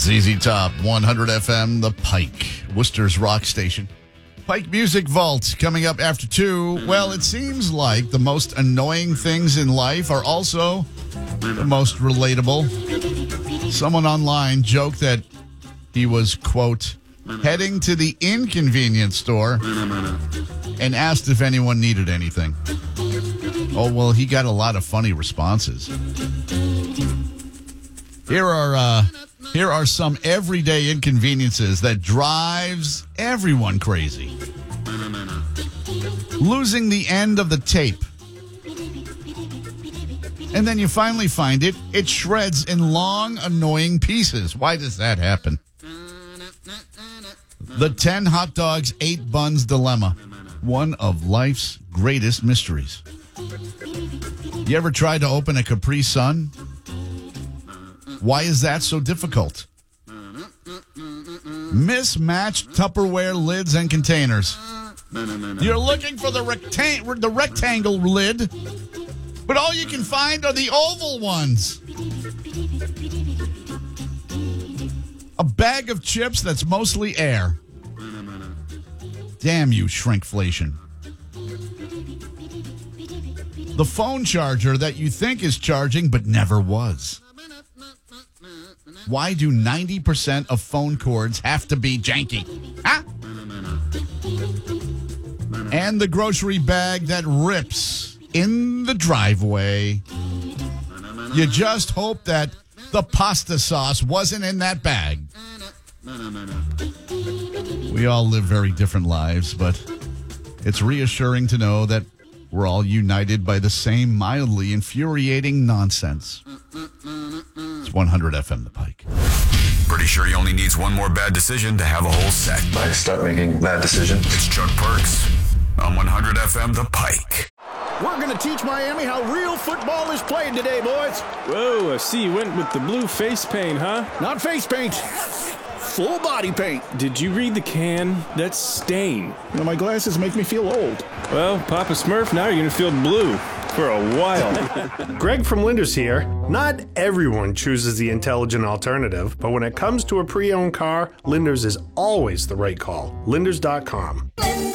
ZZ Top, 100 FM, The Pike, Worcester's rock station. Pike Music Vault coming up after 2. Well, it seems like the most annoying things in life are also the most relatable. Someone online joked that he was, quote, heading to the inconvenience store and asked if anyone needed anything. Oh, well, he got a lot of funny responses. Here are some everyday inconveniences that drives everyone crazy. Losing the end of the tape. And then you finally find it. It shreds in long, annoying pieces. Why does that happen? The 10 hot dogs, 8 buns dilemma. One of life's greatest mysteries. You ever tried to open a Capri Sun? Why is that so difficult? Mismatched Tupperware lids and containers. You're looking for the rectangle lid, but all you can find are the oval ones. A bag of chips that's mostly air. Damn you, shrinkflation. The phone charger that you think is charging but never was. Why do 90% of phone cords have to be janky? Huh? And the grocery bag that rips in the driveway. You just hope that the pasta sauce wasn't in that bag. We all live very different lives, but it's reassuring to know that we're all united by the same mildly infuriating nonsense. It's 100 FM The Pike. Pretty sure he only needs one more bad decision to have a whole set. I start making bad decisions. It's Chuck Perks on 100 FM The Pike. We're going to teach Miami how real football is played today, boys. Whoa, I see you went with the blue face paint, huh? Not face paint. Full body paint. Did you read the can? That's stain. Now, my glasses make me feel old. Well, Papa Smurf, now you're going to feel blue for a while. Greg from Linders here. Not everyone chooses the intelligent alternative, but when it comes to a pre-owned car, Linders is always the right call. Linders.com.